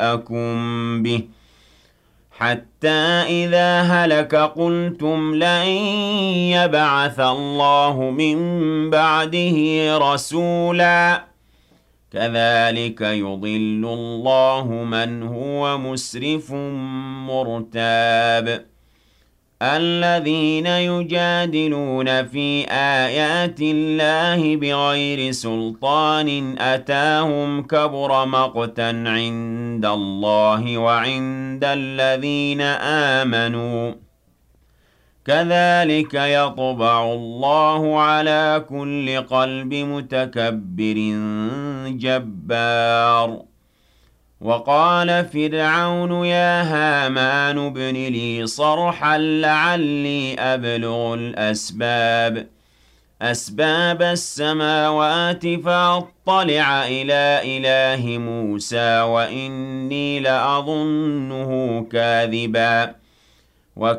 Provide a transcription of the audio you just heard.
نَبَّأَكُم بِهِ حَتَّى إِذَا هَلَكَ قُلْتُمْ لَن يَبْعَثَ اللَّهُ مِن بَعْدِهِ رَسُولًا كَذَلِكَ يُضِلُّ اللَّهُ مَنْ هُوَ مُسْرِفٌ مُرْتَابٌ الَّذِينَ يُجَادِلُونَ فِي آيَاتِ اللَّهِ بِغَيْرِ سُلْطَانٍ أَتَاهُمْ كَبُرَ مَقْتًا عِندَ اللَّهِ وَعِندَ الَّذِينَ آمَنُوا كَذَلِكَ يَطْبَعُ اللَّهُ عَلَى كُلِّ قَلْبِ مُتَكَبِّرٍ جَبَّارٍ وَقَالَ فِرْعَوْنُ يَا هَامَانُ ابْنِ لِي صَرْحًا لَّعَلِّي أَبْلُغُ أَسْبَابَ السَّمَاوَاتِ فَأَطَّلِعَ إِلَىٰ إِلَٰهِ مُوسَىٰ وَإِنِّي لَأَظُنُّهُ كَاذِبًا